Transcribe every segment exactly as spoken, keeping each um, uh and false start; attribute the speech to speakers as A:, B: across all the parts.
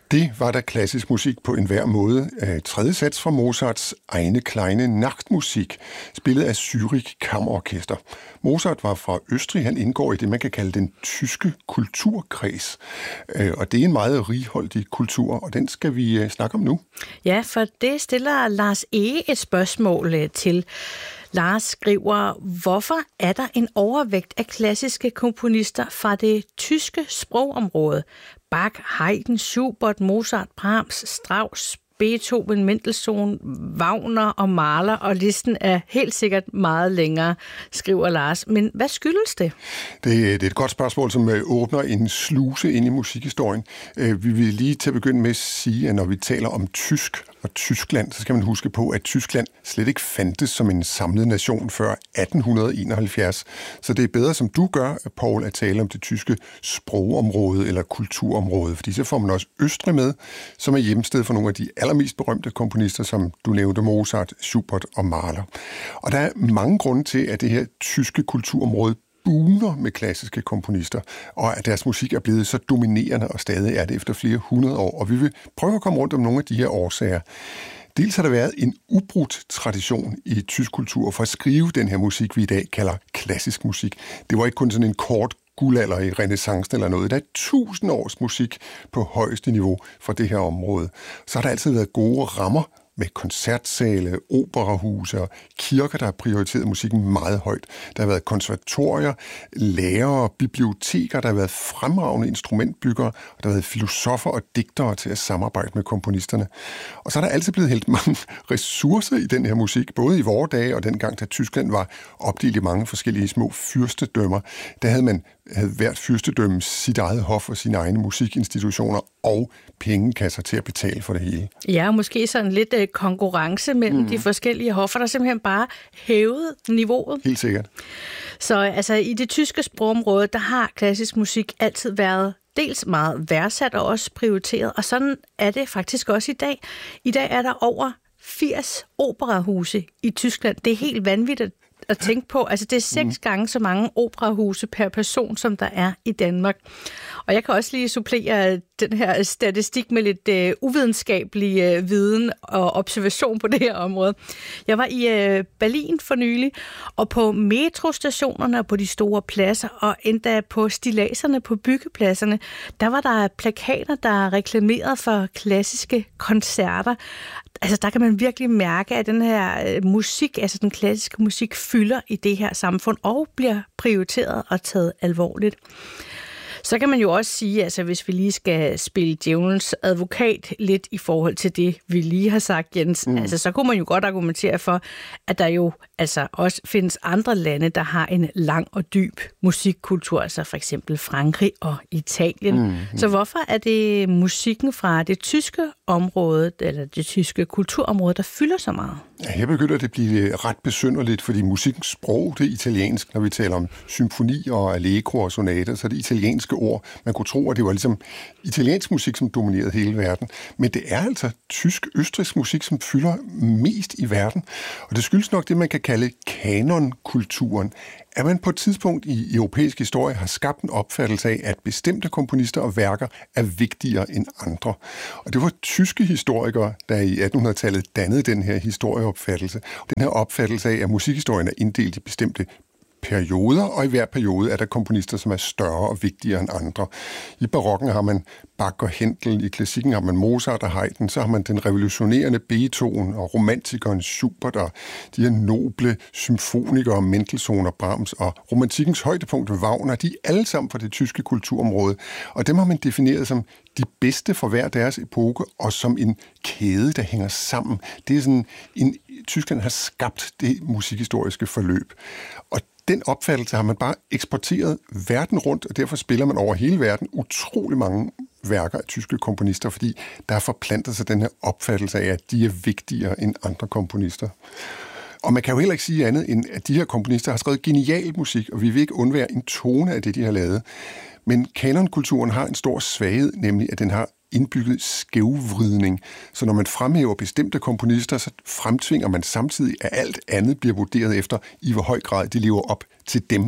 A: Det var da klassisk musik på enhver måde. Tredje sats fra Mozarts Eine kleine Nachtmusik, spillet af Zürich Kammerorkester. Mozart var fra Østrig. Han indgår i det, man kan kalde den tyske kulturkreds. Og det er en meget righoldig kultur, og den skal vi snakke om nu.
B: Ja, for det stiller Lars Ege et spørgsmål til. Lars skriver, hvorfor er der en overvægt af klassiske komponister fra det tyske sprogområde? Bach, Haydn, Schubert, Mozart, Brahms, Strauss, Beethoven, Mendelssohn, Wagner og Mahler, og listen er helt sikkert meget længere, skriver Lars. Men hvad skyldes det?
A: Det, det er et godt spørgsmål, som åbner en sluse ind i musikhistorien. Vi vil lige til at begynde med at sige, at når vi taler om tysk og Tyskland, så skal man huske på, at Tyskland slet ikke fandtes som en samlet nation før atten enoghalvfjerds. Så det er bedre, som du gør, Paul, at tale om det tyske sprogområde eller kulturområde, fordi så får man også Østrig med, som er hjemsted for nogle af de allermest berømte komponister, som du nævnte, Mozart, Schubert og Mahler. Og der er mange grunde til, at det her tyske kulturområde boomer med klassiske komponister, og at deres musik er blevet så dominerende, og stadig er det efter flere hundrede år. Og vi vil prøve at komme rundt om nogle af de her årsager. Dels har der været en ubrudt tradition i tysk kultur for at skrive den her musik, vi i dag kalder klassisk musik. Det var ikke kun sådan en kort guldalder i renæssancen eller noget. Der er tusind års musik på højeste niveau fra det her område. Så har der altid været gode rammer med koncertsale, operahuse og kirker, der har prioriteret musikken meget højt. Der har været konservatorier, lærere, biblioteker, der har været fremragende instrumentbyggere, og der har været filosofer og digtere til at samarbejde med komponisterne. Og så er der altid blevet hældt mange ressourcer i den her musik, både i vore dage og dengang, da Tyskland var opdelt i mange forskellige små fyrstedømmer. Der havde man havde hvert fyrstedømme sit eget hof og sine egne musikinstitutioner og pengekasser til at betale for det hele.
B: Ja, måske sådan lidt øh, konkurrence mellem mm. de forskellige hoffer, der simpelthen bare hævede niveauet.
A: Helt sikkert.
B: Så altså i det tyske sprogområde, der har klassisk musik altid været dels meget værdsat og også prioriteret, og sådan er det faktisk også i dag. I dag er der over firs operahuse i Tyskland. Det er helt vanvittigt at tænke på. Altså, det er seks mm. gange så mange operahuse per person, som der er i Danmark. Og jeg kan også lige supplere den her statistik med lidt øh, uvidenskabelig øh, viden og observation på det her område. Jeg var i øh, Berlin for nylig, og på metrostationerne og på de store pladser, og endda på stilladserne på byggepladserne, der var der plakater, der reklamerede for klassiske koncerter. Altså, der kan man virkelig mærke, at den her musik, altså den klassiske musik, fylder i det her samfund og bliver prioriteret og taget alvorligt. Så kan man jo også sige, altså hvis vi lige skal spille djævelens advokat lidt i forhold til det, vi lige har sagt, Jens, mm. altså så kunne man jo godt argumentere for, at der jo altså også findes andre lande, der har en lang og dyb musikkultur, altså for eksempel Frankrig og Italien. Mm. Mm. Så hvorfor er det musikken fra det tyske område, eller det tyske kulturområde, der fylder så meget?
A: Ja, her begynder det at blive ret besynderligt, fordi musikkens sprog, det er italiensk. Når vi taler om symfoni og allegro og sonater, så er det italienske ord. Man kunne tro, at det var ligesom italiensk musik, som dominerede hele verden. Men det er altså tysk-østrigsk musik, som fylder mest i verden. Og det skyldes nok det, man kan kalde kanonkulturen. At man på et tidspunkt i europæisk historie har skabt en opfattelse af, at bestemte komponister og værker er vigtigere end andre. Og det var tyske historikere, der i attenhundredetallet dannede den her historieopfattelse. Den her opfattelse af, at musikhistorien er inddelt i bestemte perioder, og i hver periode er der komponister, som er større og vigtigere end andre. I barokken har man Bach og Händel, i klassikken har man Mozart og Haydn, så har man den revolutionerende Beethoven og romantikeren Schubert og de her noble symfonikere, Mendelssohn og Brahms, og romantikkens højdepunkt Wagner, de er alle sammen fra det tyske kulturområde, og dem har man defineret som de bedste for hver deres epoke, og som en kæde, der hænger sammen. Det er sådan, en, Tyskland har skabt det musikhistoriske forløb. Og den opfattelse har man bare eksporteret verden rundt, og derfor spiller man over hele verden utrolig mange værker af tyske komponister, fordi der har forplantet sig den her opfattelse af, at de er vigtigere end andre komponister. Og man kan jo heller ikke sige andet, end at de her komponister har skrevet genial musik, og vi vil ikke undvære en tone af det, de har lavet. Men kanonkulturen har en stor svaghed, nemlig at den har indbygget skævvridning. Så når man fremhæver bestemte komponister, så fremtvinger man samtidig, at alt andet bliver vurderet efter, i hvor høj grad de lever op til dem, der er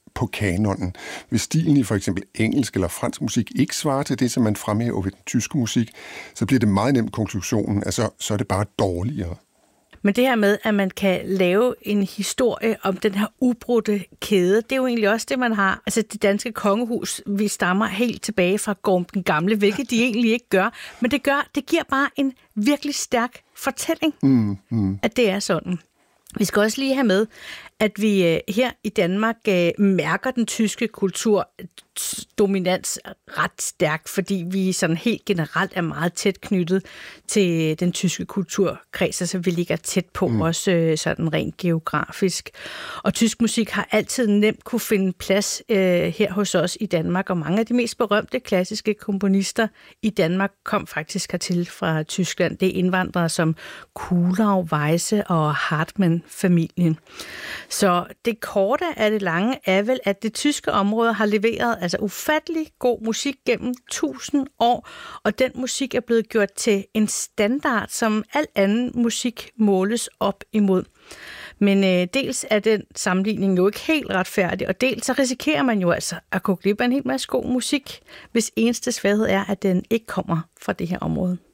A: på kanonen. Hvis stilen i for eksempel engelsk eller fransk musik ikke svarer til det, som man fremhæver ved den tyske musik, så bliver det meget nemt konklusionen, altså så er det bare dårligere.
B: Men det her med, at man kan lave en historie om den her ubrudte kæde, det er jo egentlig også det, man har. Altså det danske kongehus, vi stammer helt tilbage fra Gorm den Gamle, hvilket de egentlig ikke gør. Men det gør, det giver bare en virkelig stærk fortælling, mm, mm. at det er sådan. Vi skal også lige have med, at vi her i Danmark mærker den tyske kultur dominans ret stærkt, fordi vi sådan helt generelt er meget tæt knyttet til den tyske kulturkreds, altså vi ligger tæt på mm. også sådan rent geografisk. Og tysk musik har altid nemt kunne finde plads øh, her hos os i Danmark, og mange af de mest berømte klassiske komponister i Danmark kom faktisk hertil fra Tyskland. Det er indvandrere som Kuhlau, Weisse og Hartmann-familien. Så det korte af det lange er vel, at det tyske område har leveret altså ufattelig god musik gennem tusind år, og den musik er blevet gjort til en standard, som al anden musik måles op imod. Men øh, dels er den sammenligning jo ikke helt retfærdig, og dels så risikerer man jo altså at gå glip af en hel masse god musik, hvis eneste svaghed er, at den ikke kommer fra det her område.